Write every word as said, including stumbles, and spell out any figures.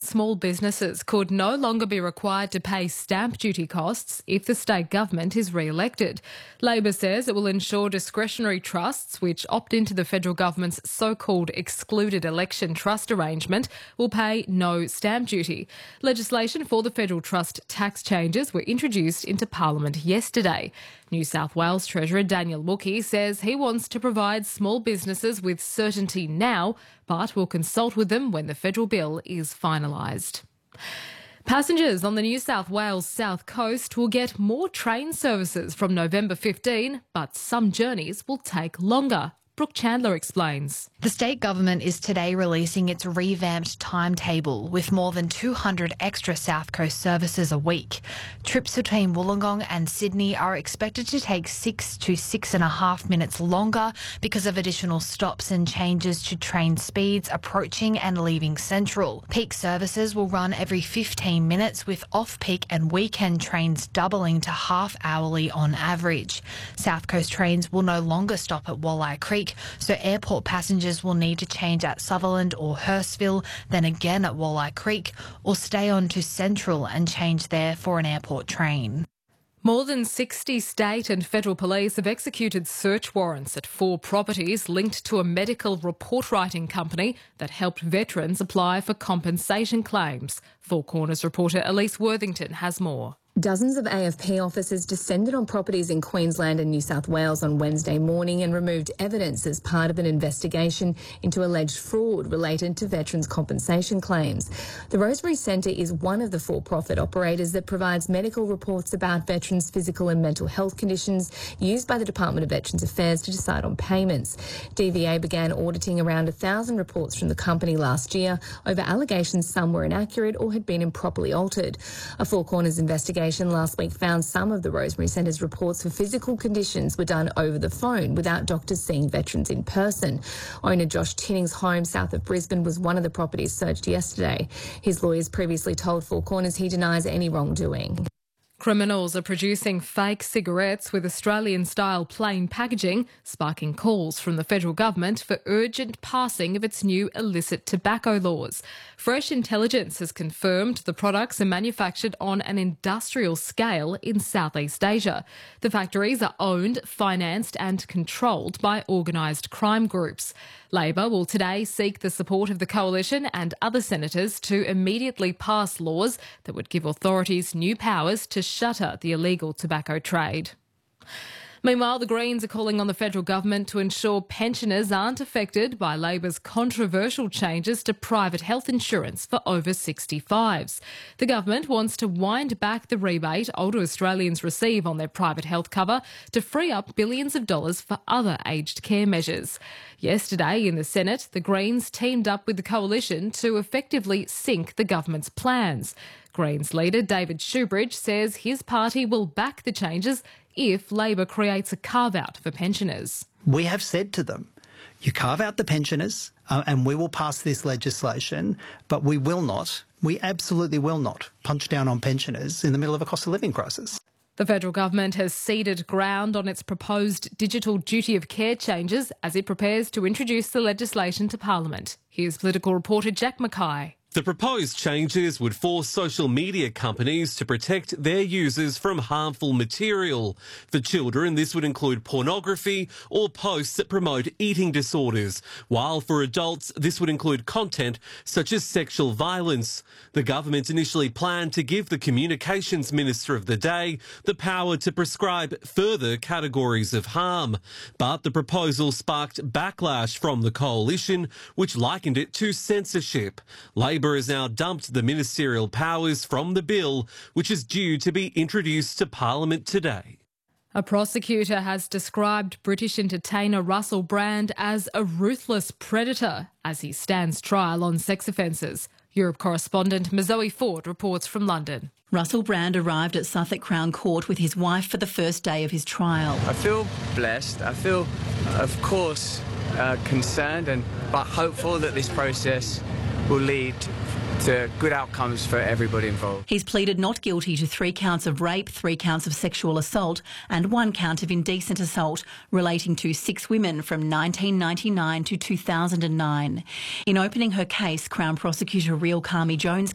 small businesses could no longer be required to pay stamp duty costs if the state government is re-elected. Labor says it will ensure discretionary trusts, which opt into the federal government's so-called excluded election trust arrangement, will pay no stamp duty. Legislation for the federal trust tax changes were introduced into Parliament yesterday. New South Wales Treasurer Daniel Mookhey says he wants to provide small businesses with certainty now, but will consult with them when the federal bill is finalised. Passengers on the New South Wales South Coast will get more train services from November fifteenth, but some journeys will take longer. Brooke Chandler explains. The state government is today releasing its revamped timetable with more than two hundred extra South Coast services a week. Trips between Wollongong and Sydney are expected to take six to six and a half minutes longer because of additional stops and changes to train speeds approaching and leaving Central. Peak services will run every fifteen minutes, with off-peak and weekend trains doubling to half-hourly on average. South Coast trains will no longer stop at Walleye Creek, so airport passengers will need to change at Sutherland or Hurstville, then again at Walleye Creek, or stay on to Central and change there for an airport train. More than sixty state and federal police have executed search warrants at four properties linked to a medical report writing company that helped veterans apply for compensation claims. Four Corners reporter Elise Worthington has more. Dozens of A F P officers descended on properties in Queensland and New South Wales on Wednesday morning and removed evidence as part of an investigation into alleged fraud related to veterans' compensation claims. The Rosemary Centre is one of the for-profit operators that provides medical reports about veterans' physical and mental health conditions used by the Department of Veterans Affairs to decide on payments. D V A began auditing around a thousand reports from the company last year over allegations some were inaccurate or had been improperly altered. A Four Corners investigation last week found some of the Rosemary Centre's reports for physical conditions were done over the phone without doctors seeing veterans in person. Owner Josh Tinning's home south of Brisbane was one of the properties searched yesterday. His lawyers previously told Four Corners he denies any wrongdoing. Criminals are producing fake cigarettes with Australian-style plain packaging, sparking calls from the federal government for urgent passing of its new illicit tobacco laws. Fresh Intelligence has confirmed the products are manufactured on an industrial scale in Southeast Asia. The factories are owned, financed and controlled by organised crime groups. Labor will today seek the support of the Coalition and other senators to immediately pass laws that would give authorities new powers to shutter the illegal tobacco trade. Meanwhile, the Greens are calling on the federal government to ensure pensioners aren't affected by Labor's controversial changes to private health insurance for over sixty-fives. The government wants to wind back the rebate older Australians receive on their private health cover to free up billions of dollars for other aged care measures. Yesterday in the Senate, the Greens teamed up with the Coalition to effectively sink the government's plans. Greens leader David Shoebridge says his party will back the changes if Labor creates a carve-out for pensioners. We have said to them, you carve out the pensioners uh, and we will pass this legislation, but we will not, we absolutely will not punch down on pensioners in the middle of a cost of living crisis. The federal government has ceded ground on its proposed digital duty of care changes as it prepares to introduce the legislation to Parliament. Here's political reporter Jack Mackay. The proposed changes would force social media companies to protect their users from harmful material. For children, this would include pornography or posts that promote eating disorders, while for adults, this would include content such as sexual violence. The government initially planned to give the Communications Minister of the day the power to prescribe further categories of harm. But the proposal sparked backlash from the Coalition, which likened it to censorship. Labor has now dumped the ministerial powers from the bill, which is due to be introduced to Parliament today. A prosecutor has described British entertainer Russell Brand as a ruthless predator as he stands trial on sex offences. Europe correspondent Mazoe Ford reports from London. Russell Brand arrived at Suffolk Crown Court with his wife for the first day of his trial. I feel blessed. I feel, of course, uh, concerned and but hopeful that this process will lead to good outcomes for everybody involved. He's pleaded not guilty to three counts of rape, three counts of sexual assault and one count of indecent assault relating to six women from nineteen ninety-nine to two thousand nine. In opening her case, Crown Prosecutor Real Kami Jones